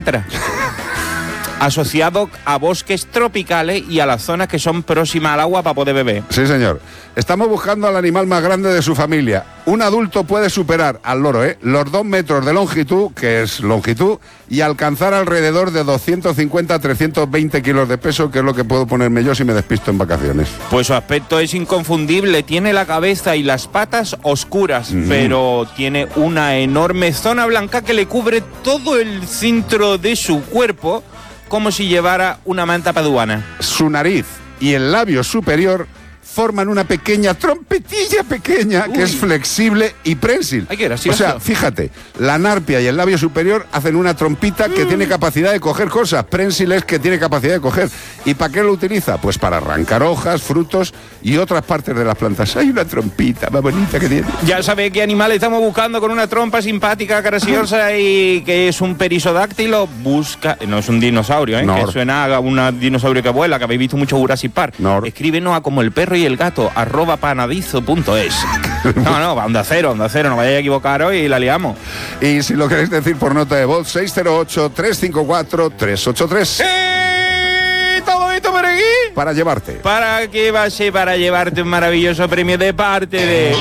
asociado a bosques tropicales y a las zonas que son próximas al agua para poder beber. Sí, señor. Estamos buscando al animal más grande de su familia. Un adulto puede superar al loro, los 2 metros de longitud, que es longitud, y alcanzar alrededor de 250 a 320 kilos de peso, que es lo que puedo ponerme yo si me despisto en vacaciones. Pues su aspecto es inconfundible. Tiene la cabeza y las patas oscuras, pero tiene una enorme zona blanca que le cubre todo el centro de su cuerpo, como si llevara una manta paduana. Su nariz y el labio superior forman una pequeña trompetilla pequeña que es flexible y prensil. Ay, qué gracioso. O sea, fíjate, la narpia y el labio superior hacen una trompita que tiene capacidad de coger cosas. Prensil es que tiene capacidad de coger. ¿Y para qué lo utiliza? Pues para arrancar hojas, frutos y otras partes de las plantas. Hay una trompita más bonita que tiene. Ya sabe qué animal estamos buscando con una trompa simpática, graciosa y que es un perisodáctilo. Busca... No es un dinosaurio, No. que suena a un dinosaurio que vuela, que habéis visto mucho Jurassic Park. No. Escríbenos a como el perro y el gato @panadizo.es. No, Onda Cero, no vayáis a equivocaros y la liamos. Y si lo queréis decir por nota de voz, 608-354-383. ¿Todo esto por aquí? Para llevarte. ¿Para qué va a ser? Para llevarte un maravilloso premio de parte de...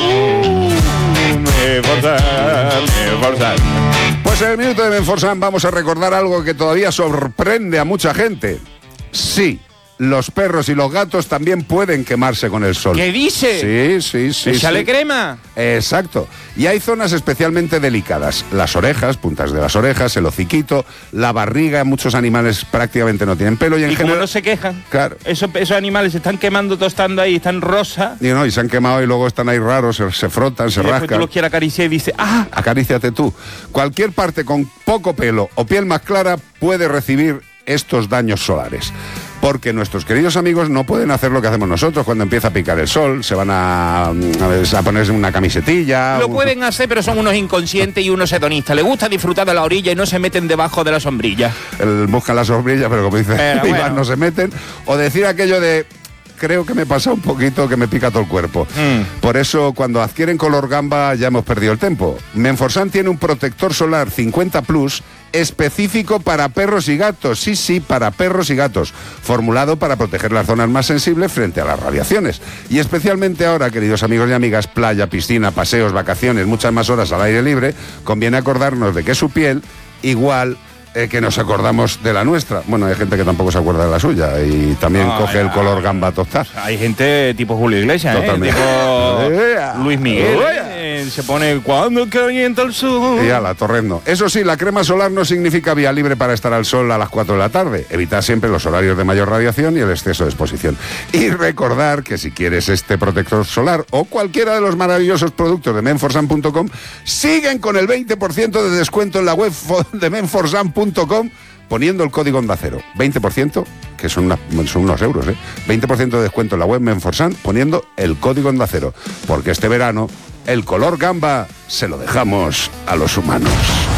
Menforsan. Pues en el minuto de Menforsan vamos a recordar algo que todavía sorprende a mucha gente. Sí, los perros y los gatos también pueden quemarse con el sol. ¿Qué dice? Sí. ¿Échale crema? Exacto. Y hay zonas especialmente delicadas. Las orejas, puntas de las orejas, el hociquito, la barriga. Muchos animales prácticamente no tienen pelo. Y en como general no se quejan. Claro. Esos animales se están quemando, tostando ahí, están rosa. Y se han quemado y luego están ahí raros, se frotan, se Y después rascan. tú los quieres acariciar y dices, ¡ah! Acaríciate tú. Cualquier parte con poco pelo o piel más clara puede recibir estos daños solares. Porque nuestros queridos amigos no pueden hacer lo que hacemos nosotros cuando empieza a picar el sol, se van a ponerse una camisetilla. Lo pueden hacer, pero son unos inconscientes y unos hedonistas. Les gusta disfrutar de la orilla y no se meten debajo de la sombrilla. Buscan la sombrilla, pero como dice Iván, bueno. no se meten. O decir aquello de... Creo que me pasa un poquito, que me pica todo el cuerpo. Por eso, cuando adquieren color gamba, ya hemos perdido el tiempo. Menforsan tiene un protector solar 50 Plus específico para perros y gatos. Sí, para perros y gatos. Formulado para proteger las zonas más sensibles frente a las radiaciones. Y especialmente ahora, queridos amigos y amigas, playa, piscina, paseos, vacaciones, muchas más horas al aire libre, conviene acordarnos de que su piel, igual... que nos acordamos de la nuestra. Bueno, hay gente que tampoco se acuerda de la suya y también coge el color gamba a tostar. Hay gente tipo Julio Iglesias, Totalmente. Tipo Luis Miguel. Se pone cuando calienta el sol. Y ala, torrendo. Eso sí, la crema solar no significa vía libre para estar al sol a las 4 de la tarde. Evita siempre los horarios de mayor radiación y el exceso de exposición. Y recordar que si quieres este protector solar o cualquiera de los maravillosos productos de menforsan.com, siguen con el 20% de descuento en la web de menforsan.com poniendo el código Onda Cero. 20%, que son unos euros, 20% de descuento en la web Menforsan poniendo el código Onda Cero. Porque este verano el color gamba se lo dejamos a los humanos.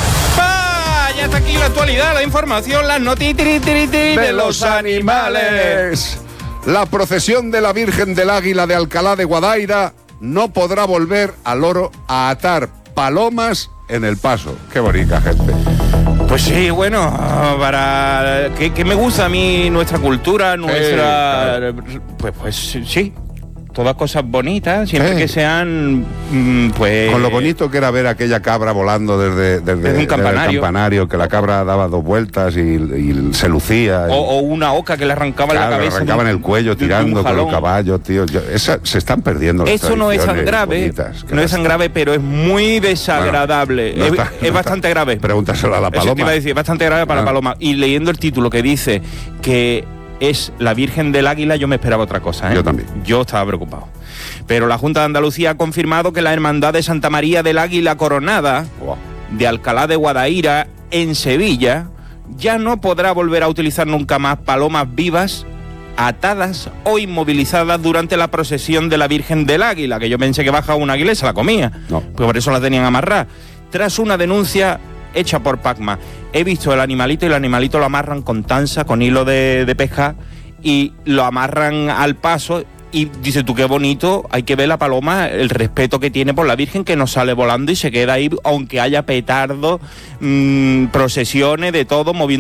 Ya está aquí la actualidad, la información, las noticias de los animales. La procesión de la Virgen del Águila de Alcalá de Guadaira no podrá volver al loro a atar palomas en el paso. Qué bonita gente. Pues sí, bueno, para que me gusta a mí nuestra cultura, nuestra... Pues sí, todas cosas bonitas, siempre que sean, pues... Con lo bonito que era ver aquella cabra volando desde un campanario. El campanario, que la cabra daba 2 vueltas y se lucía. O una oca que le arrancaba la cabeza. Le arrancaban el cuello tirando con el caballo, tío. Se están perdiendo las Eso no es tan grave, bonitas, no es tan grave, pero es muy desagradable. Bueno, es bastante grave. Pregúntaselo a la paloma. Eso te iba a decir, es bastante grave para la paloma. Y leyendo el título que dice que es la Virgen del Águila, yo me esperaba otra cosa, Yo también. Yo estaba preocupado. Pero la Junta de Andalucía ha confirmado que la Hermandad de Santa María del Águila Coronada de Alcalá de Guadaira, en Sevilla, ya no podrá volver a utilizar nunca más palomas vivas atadas o inmovilizadas durante la procesión de la Virgen del Águila, que yo pensé que bajaba una águila y se la comía. No. Pues por eso la tenían amarrada. Tras una denuncia hecha por Pacma. He visto el animalito y el animalito lo amarran con tanza, con hilo de pesca, y lo amarran al paso. Y dice tú, qué bonito, hay que ver la paloma, el respeto que tiene por la Virgen, que no sale volando y se queda ahí, aunque haya petardos, procesiones, de todo, moviendo